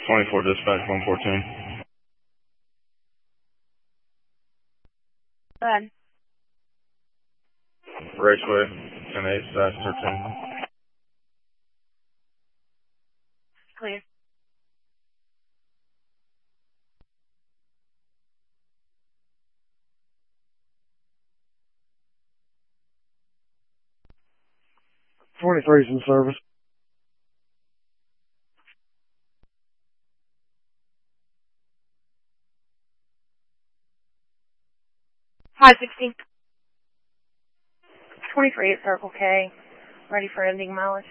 24 dispatch 114. Go ahead. Raceway 108-13. Clear. '23's in service. Hi, 16. 23 at Circle K. Ready for ending mileage.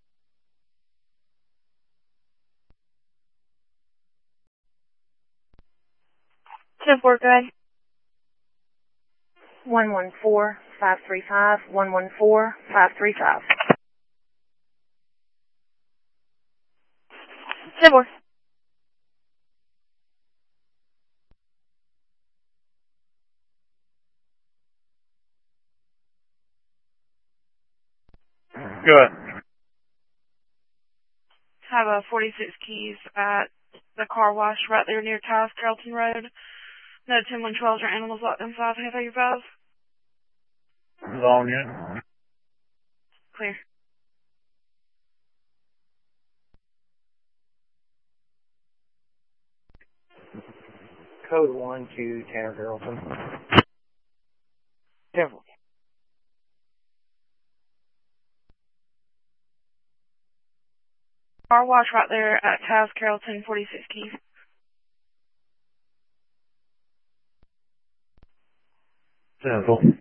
10-4, go ahead. 114-535, 114-535. 10-4. Go ahead. Have a 46 keys at the car wash right there near Tyus Carrollton Road. No 10-112s or animals locked inside. Have your valves. Long unit. Clear. Code 1 to Tanner Carrollton. 10-4. Car wash right there at Tyus Carrollton, 46 keys. 10-4.